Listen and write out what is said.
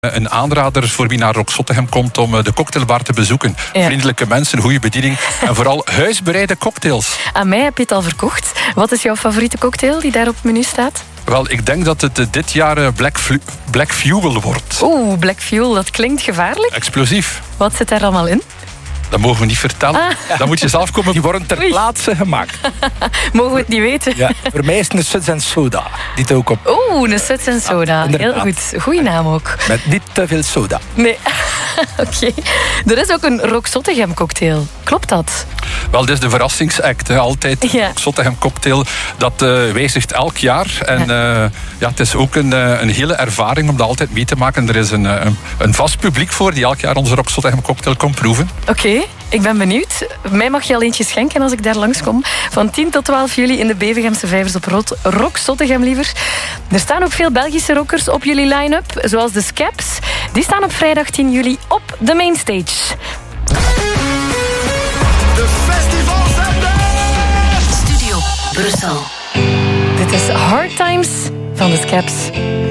Een aanrader voor wie naar Roxottegem komt om de cocktailbar te bezoeken. Ja. Vriendelijke mensen, goede bediening en vooral huisbereide cocktails. Aan mij heb je het al verkocht. Wat is jouw favoriete cocktail die daar op het menu staat? Wel, ik denk dat het dit jaar Black Fuel wordt. Oeh, Black Fuel, dat klinkt gevaarlijk. Explosief. Wat zit daar allemaal in? Dat mogen we niet vertellen. Dan moet je zelf komen. Die worden ter plaatse gemaakt. Mogen we het niet weten? Ja, voor mij is het een suds en soda. Die ook op. Oeh, een suds en soda. Heel goed. Goeie naam ook. Met niet te veel soda. Nee. Oké. Er is ook een Roxottegem cocktail. Klopt dat? Wel, dit is de verrassingsact. Altijd een Roxottegem cocktail. Dat wijzigt elk jaar. En het is ook een hele ervaring om dat altijd mee te maken. Er is een vast publiek voor die elk jaar onze Roxottegem cocktail komt proeven. Oké. Ik ben benieuwd. Mij mag je al eentje schenken als ik daar langskom. Van 10 tot 12 juli in de Bevegemse Vijvers op Roxottegem liever. Er staan ook veel Belgische rockers op jullie line-up. Zoals de Scaps. Die staan op vrijdag 10 juli op de mainstage. De festivalzender! Studio Brussel. Dit is Hard Times van de Scaps.